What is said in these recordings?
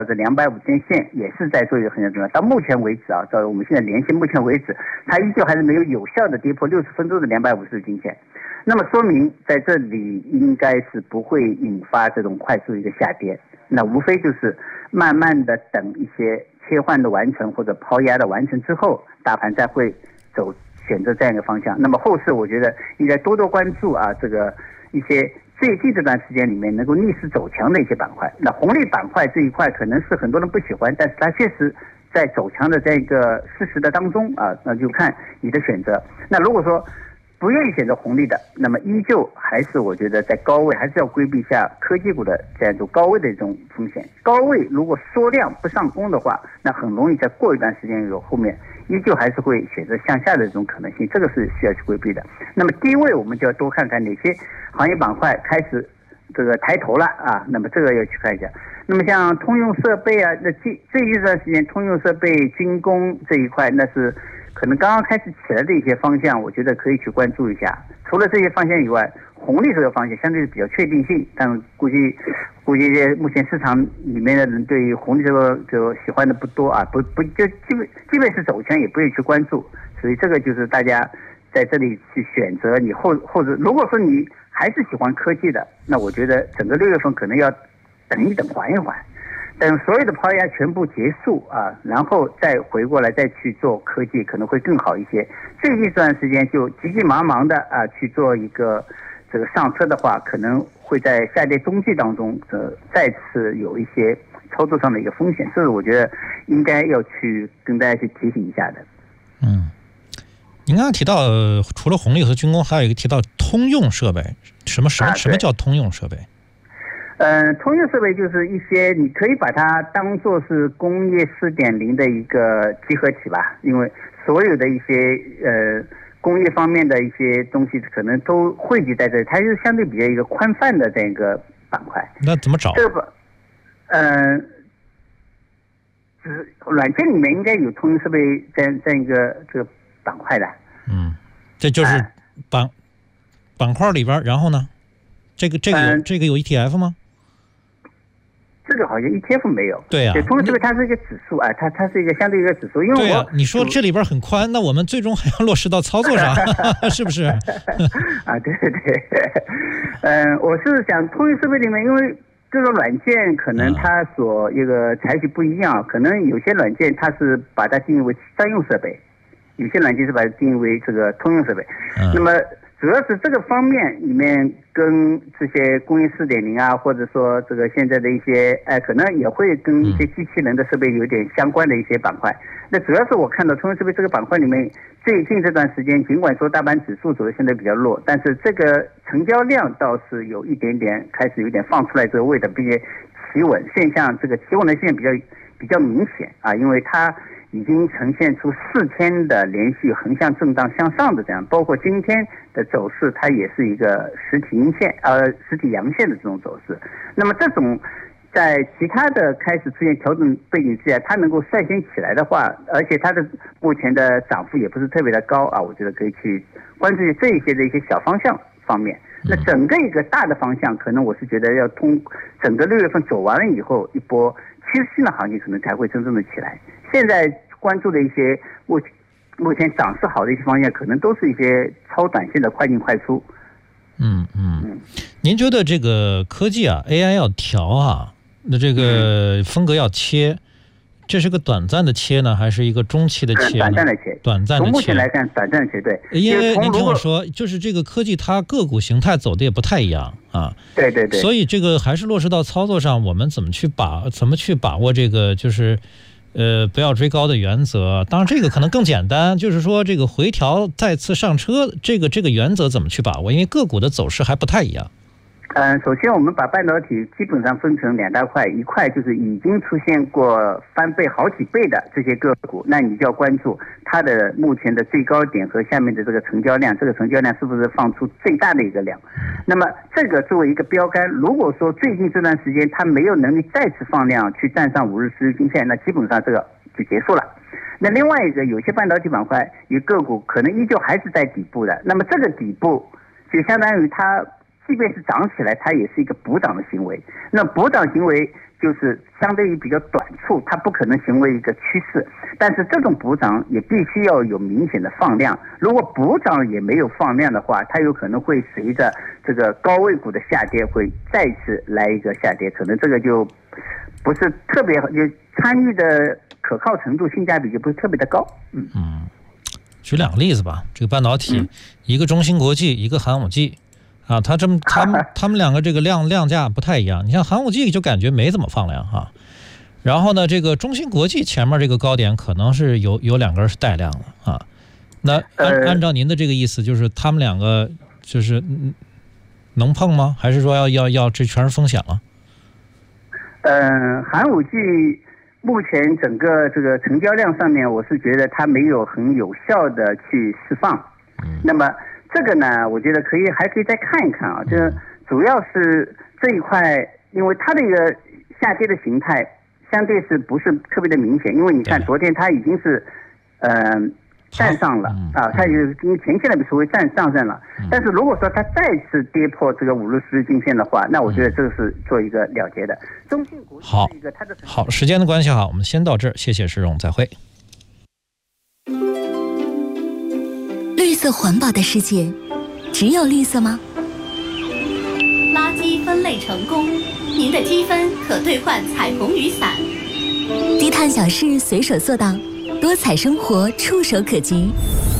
这250天线也是在做一个横向震荡。到目前为止啊，到我们现在联系目前为止，它依旧还是没有有效的跌破60分钟的250均线。那么说明在这里应该是不会引发这种快速一个下跌，那无非就是慢慢的等一些切换的完成或者抛压的完成之后，大盘再会选择这样一个方向。那么后市我觉得应该多多关注啊，这个一些最近这段时间里面能够逆势走强的一些板块。那红利板块这一块可能是很多人不喜欢，但是它确实在走强的这个事实的当中啊，那就看你的选择。那如果说不愿意选择红利的，那么依旧还是我觉得在高位还是要规避一下科技股的这样一种高位的一种风险。高位如果缩量不上攻的话，那很容易在过一段时间以后后面依旧还是会选择向下的这种可能性，这个是需要去规避的。那么低位我们就要多看看哪些行业板块开始这个抬头了啊，那么这个要去看一下。那么像通用设备啊，那这一段时间通用设备、军工这一块，那是可能刚刚开始起来的一些方向，我觉得可以去关注一下。除了这些方向以外，红利这个方向相对是比较确定性，但估计目前市场里面的人对于红利这个就喜欢的不多啊，不就基本是走强也不会去关注，所以这个就是大家在这里去选择你或者如果说你还是喜欢科技的，那我觉得整个6月份可能要等一等缓一缓。等所有的抛压全部结束啊，然后再回过来再去做科技可能会更好一些。最近这段时间就急急忙忙的啊去做一个这个上车的话，可能会在下跌中继当中再次有一些操作上的一个风险，这是我觉得应该要去跟大家去提醒一下的。 您刚刚提到除了红利和军工，还有一个提到通用设备，什么叫通用设备？ 通用设备就是一些你可以把它当作是工业4.0的一个集合体吧，因为所有的一些工业方面的一些东西可能都汇集在这里，它是相对比较一个宽泛的这样一个板块。 那怎么找？ 这个软件里面应该有通用设备这样一个这个板块的。 这就是板块里边，然后呢，这个有 ETF 吗？ 这个好像 ETF 没有。 对呀， 通用设备它是一个指数啊，它是一个相对一个指数。因为对啊，你说这里边很宽，那我们最终还要落实到操作上，是不是？ 啊，对。我是想通用设备里面，因为这个软件可能它所一个采取不一样，可能有些软件它是把它定义为商用设备，有些软件是把它定义为这个通用设备。那么主要是这个方面里面跟这些工业4.0啊，或者说这个现在的一些可能也会跟一些机器人的设备有点相关的一些板块。那主要是我看到通用设备这个板块里面，最近这段时间尽管说大盘指数走的现在比较弱，但是这个成交量倒是有一点点开始有点放出来这个味道，并且企稳现象，这个企稳的现象比较明显啊，因为它已经呈现出4天的连续横向震荡向上的这样，包括今天的走势，它也是一个实体阴线实体阳线的这种走势。那么这种在其他的开始出现调整背景之下，它能够率先起来的话，而且它的目前的涨幅也不是特别的高啊，我觉得可以去关注这一些的一些小方向方面。那整个一个大的方向，可能我是觉得要通整个6月份走完了以后，一波趋势性的行情可能才会真正的起来。现在关注的一些目前涨势好的一些方向，可能都是一些超短线的快进快出。 您觉得这个科技啊 ，AI 要调啊，那这个风格要切，这是个短暂的切呢，还是一个中期的切呢？短暂的切。 从目前来看，短暂的切，对。 因为您听我说，就是这个科技它个股形态走的也不太一样啊。 对。 所以这个还是落实到操作上，我们怎么去把握这个就是不要追高的原则。当然这个可能更简单，就是说这个回调再次上车，这个原则怎么去把握？因为个股的走势还不太一样。 首先我们把半导体基本上分成2大块，一块就是已经出现过翻倍好几倍的这些个股，那你就要关注它的目前的最高点和下面的这个成交量，这个成交量是不是放出最大的一个量。那么这个作为一个标杆，如果说最近这段时间它没有能力再次放量去站上50日均线，那基本上这个就结束了。那另外一个，有些半导体板块有个股可能依旧还是在底部的，那么这个底部就相当于它基即便是涨起来，它也是一个补涨的行为。那补涨行为就是相对于比较短促，它不可能行为一个趋势，但是这种补涨也必须要有明显的放量。如果补涨也没有放量的话，它有可能会随着这个高位股的下跌，会再次来一个下跌，可能这个就不是特别，就参与的可靠程度、性价比就不是特别的高。 举两个例子吧，这个半导体，一个中芯国际，一个寒武纪。他们两个这个量价不太一样。你像寒武纪就感觉没怎么放量哈，然后呢，这个中芯国际前面这个高点可能是有两根是带量的啊。那按照您的这个意思，就是他们两个就是能碰吗？还是说要这全是风险了？ 寒武纪目前整个这个成交量上面，我是觉得它没有很有效的去释放。那么这个呢，我觉得还可以再看一看啊。这主要是这一块，因为它的一个下跌的形态相对是不是特别的明显？因为你看昨天它已经是站上了啊，它就是跟前线的所谓上升了。但是如果说它再次跌破这个50日均线的话，那我觉得这个是做一个了结的。中芯国际是一个它的好，时间的关系好，我们先到这儿，谢谢石荣，再会。 绿色环保的世界，只有绿色吗？ 垃圾分类成功，您的积分可兑换彩虹雨伞。 低碳小事随手做到，多彩生活触手可及。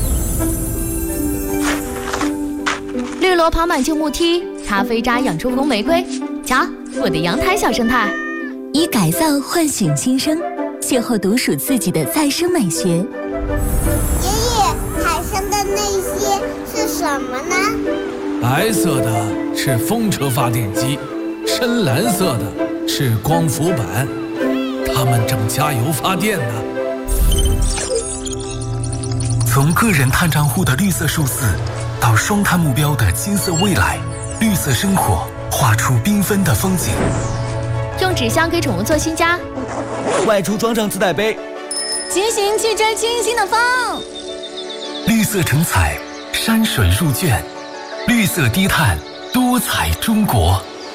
绿萝跑满旧木梯，咖啡渣养出红玫瑰。瞧，我的阳台小生态。 以改造唤醒新生，邂逅独属自己的再生美学。 爷爷，海上的那些是什么呢？ 白色的是风车发电机，深蓝色的是光伏板，它们正加油发电呢。 从个人碳账户的绿色数字，到双碳目标的金色未来，绿色生活画出缤纷的风景。 用纸箱给宠物做新家， 外出装上自带杯， 骑行去追清新的风。 绿色成彩，山水入卷，绿色低碳，多彩中国。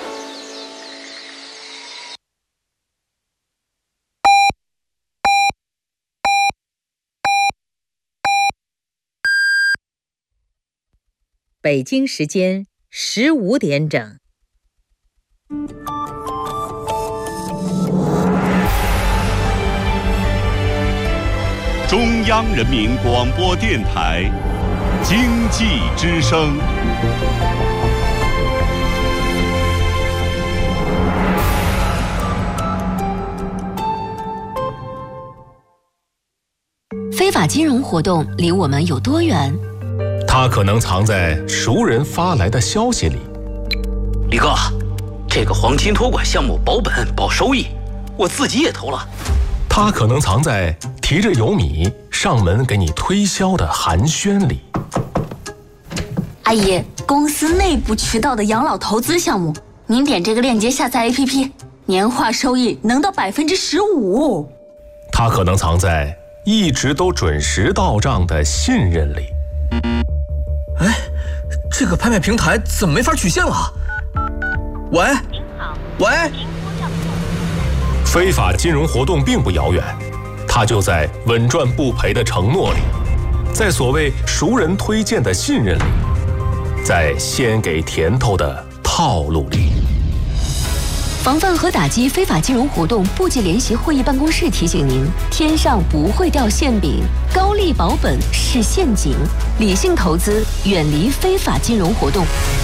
北京时间15点整。 中央人民广播电台经济之声。 非法金融活动离我们有多远？ 它可能藏在熟人发来的消息里。 李哥，这个黄金托管项目保本保收益，我自己也投了。 它可能藏在提着油米上门给你推销的寒暄里。 阿姨，公司内部渠道的养老投资项目，您点这个链接下载 APP， 年化收益能到15%。 它可能藏在一直都准时到账的信任里。 哎，这个拍卖平台怎么没法取现了？喂，您好，喂。 非法金融活动并不遥远，它就在稳赚不赔的承诺里，在所谓熟人推荐的信任里，在先给甜头的套路里。 防范和打击非法金融活动部级联席会议办公室提醒您：天上不会掉馅饼，高利保本是陷阱，理性投资，远离非法金融活动。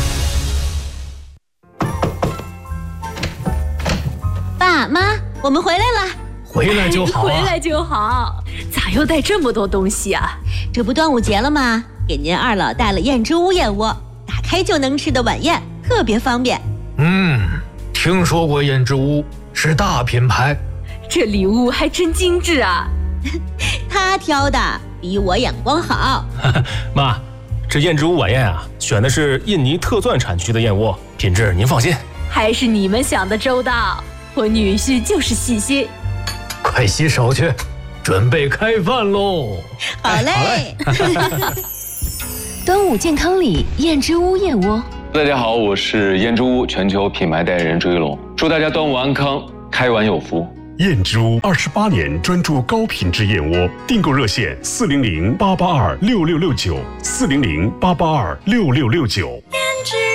爸妈，我们回来了。 回来就好啊！ 回来就好。咋又带这么多东西啊？这不端午节了吗？给您二老带了燕之屋燕窝，打开就能吃的晚宴，特别方便。 听说过燕之屋，是大品牌。 这礼物还真精致啊！他挑的比我眼光好。 妈，这燕之屋晚宴啊，选的是印尼特钻产区的燕窝，品质您放心。 还是你们想的周到，我女婿就是细心。 快洗手去，准备开饭喽！ 好嘞。 端午健康礼燕之屋燕窝， 大家好，我是燕之屋全球品牌代言人朱一龙，祝大家端午安康，开碗有福。 燕之屋28年专注高品质燕窝，订购热线400-882-6669，400-882-6669。